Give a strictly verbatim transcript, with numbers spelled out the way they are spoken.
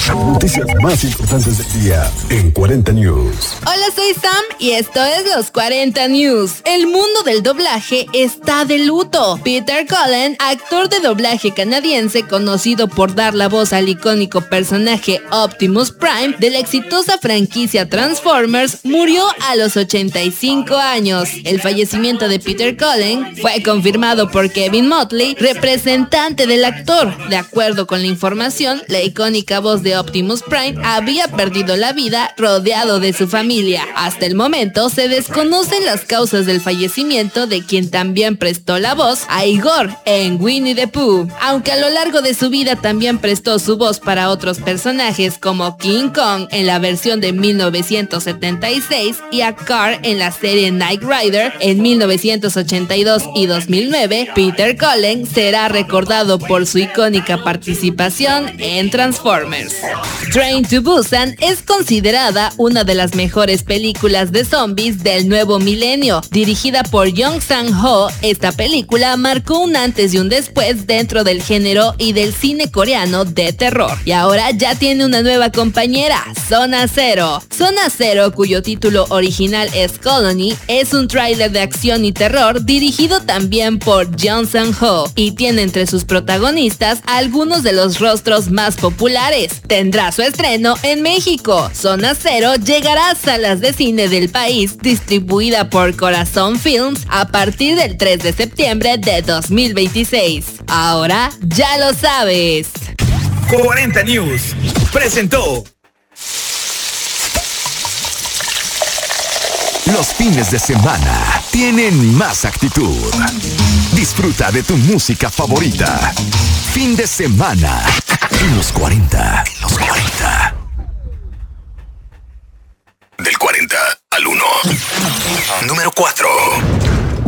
Noticias más importantes del día en cuarenta News. Hola, soy Sam y esto es los cuarenta News. El mundo del doblaje está de luto. Peter Cullen, actor de doblaje canadiense conocido por dar la voz al icónico personaje Optimus Prime de la exitosa franquicia Transformers, murió a los ochenta y cinco años. El fallecimiento de Peter Cullen fue confirmado por Kevin Motley, representante del actor. De acuerdo con la información, la icónica voz de Optimus Prime había perdido la vida rodeado de su familia. Hasta el momento se desconocen las causas del fallecimiento de quien también prestó la voz a Igor en Winnie the Pooh, aunque a lo largo de su vida también prestó su voz para otros personajes como King Kong en la versión de mil novecientos setenta y seis y a Carr en la serie Knight Rider en mil novecientos ochenta y dos y dos mil nueve. Peter Cullen será recordado por su icónica participación en Transformers. Train to Busan es considerada una de las mejores películas de zombies del nuevo milenio. Dirigida por Jong Sang-ho, esta película marcó un antes y un después dentro del género y del cine coreano de terror. Y ahora ya tiene una nueva compañera, Zona Cero. Zona Cero, cuyo título original es Colony, es un tráiler de acción y terror dirigido también por Jong Sang-ho y tiene entre sus protagonistas algunos de los rostros más populares. Tendrá su estreno en México. Zona Cero llegará a salas de cine del país, distribuida por Corazón Films a partir del tres de septiembre de dos mil veintiséis. Ahora ya lo sabes. cuarenta News presentó. Los fines de semana tienen más actitud. Disfruta de tu música favorita. Fin de semana en los cuarenta. Los cuarenta. Del cuarenta al uno. Número cuatro.